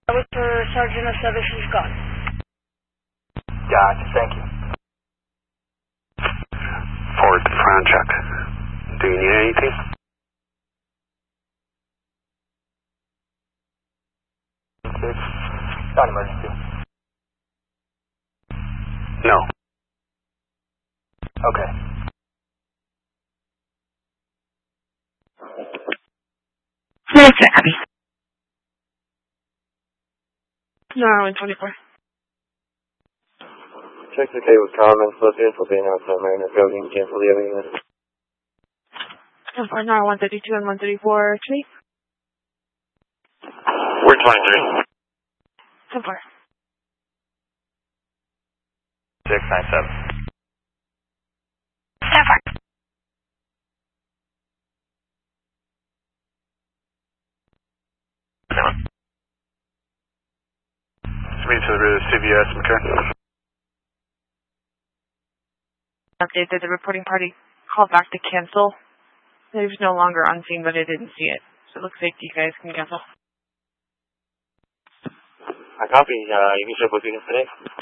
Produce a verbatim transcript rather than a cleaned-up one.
was for Sergeant of Services gone. Gotcha, thank you. Forward to front check. Do you need anything? It's not an emergency. No. Okay. Where's that, Abby? No, one twenty-four. Check the K with comments, let's infiltrate outside Mariner building, cancel the other unit. ten four, now one thirty-two and one thirty-four, three. We're twenty-three. ten four. six nine seven. ten four. Submit to the C V S, McCray. Update that the reporting party called back to cancel. It was no longer on scene, but I didn't see it. So it looks like you guys can cancel. I copy. Uh, you can ship with you today.